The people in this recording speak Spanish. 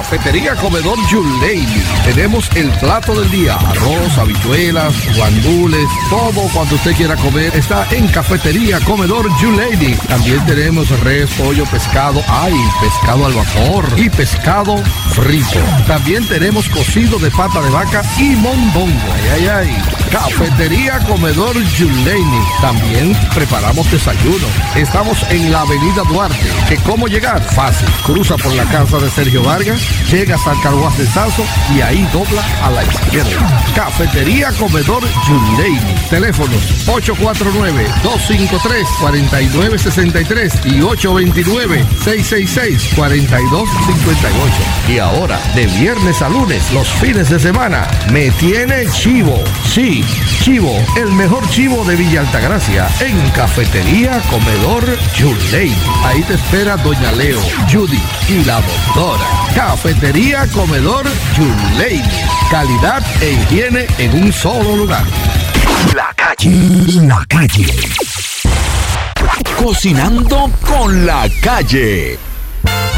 Cafetería Comedor Yuleini. Tenemos el plato del día, arroz, habichuelas, guandules, todo cuando usted quiera comer está en Cafetería Comedor Yuleini. También tenemos res, pollo, pescado, pescado al vapor y pescado frito. También tenemos cocido de pata de vaca y mondongo. Cafetería Comedor Yuleini. También preparamos desayuno. Estamos en la Avenida Duarte. ¿Que cómo llegar? Fácil. Cruza por la casa de Sergio Vargas, llegas al Carguas de Sazo y ahí dobla a la izquierda. Cafetería Comedor Yuleini. Teléfonos 849-253-4963 y 829-666-4258. Y ahora, de viernes a lunes, los fines de semana, me tiene chivo. Sí, chivo, el mejor chivo de Villa Altagracia, en Cafetería Comedor Yuleini. Ahí te espera Doña Leo, Judy y la doctora. Cafetería Comedor Yuleini. Calidad e higiene en un solo lugar. La calle. Cocinando con la calle.